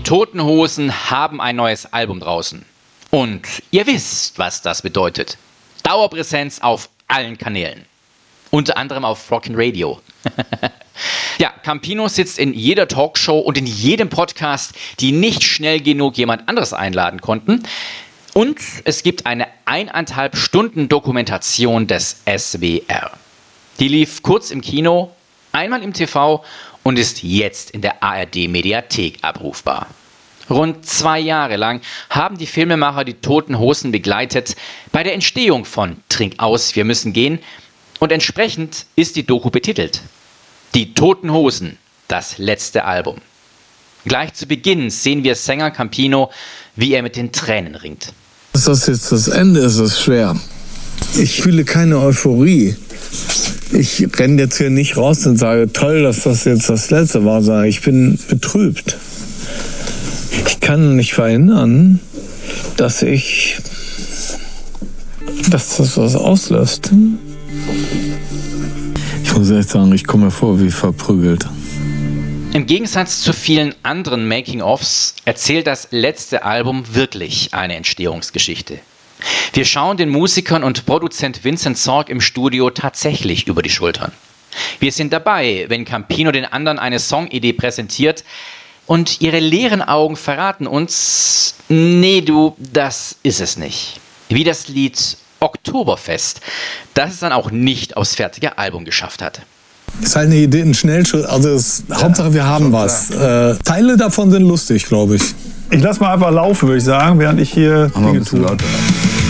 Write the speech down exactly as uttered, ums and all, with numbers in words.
Toten Hosen haben ein neues Album draußen. Und ihr wisst, was das bedeutet. Dauerpräsenz auf allen Kanälen. Unter anderem auf Rockin' Radio. Ja, Campino sitzt in jeder Talkshow und in jedem Podcast, die nicht schnell genug jemand anderes einladen konnten. Und es gibt eine eineinhalb Stunden Dokumentation des S W R. Die lief kurz im Kino, einmal im T V und ist jetzt in der A R D-Mediathek abrufbar. Rund zwei Jahre lang haben die Filmemacher die Toten Hosen begleitet bei der Entstehung von Trink aus, wir müssen gehen. Und entsprechend ist die Doku betitelt. Die Toten Hosen, das letzte Album. Gleich zu Beginn sehen wir Sänger Campino, wie er mit den Tränen ringt. Ist das jetzt das Ende, ist es schwer. Ich fühle keine Euphorie. Ich renne jetzt hier nicht raus und sage, toll, dass das jetzt das Letzte war, sondern ich bin betrübt. Ich kann nicht verhindern, dass ich, dass das was auslöst. Ich muss echt sagen, ich komme mir vor wie verprügelt. Im Gegensatz zu vielen anderen Making-ofs erzählt das letzte Album wirklich eine Entstehungsgeschichte. Wir schauen den Musikern und Produzent Vincent Sorg im Studio tatsächlich über die Schultern. Wir sind dabei, wenn Campino den anderen eine Songidee präsentiert und ihre leeren Augen verraten uns, nee du, das ist es nicht. Wie das Lied Oktoberfest, das es dann auch nicht aufs fertige Album geschafft hat. Ist halt eine Idee, ein Schnellschuss. Also es, ja, Hauptsache wir haben was. Äh, Teile davon sind lustig, glaube ich. Ich lasse mal einfach laufen, würde ich sagen, während ich hier Dinge tue.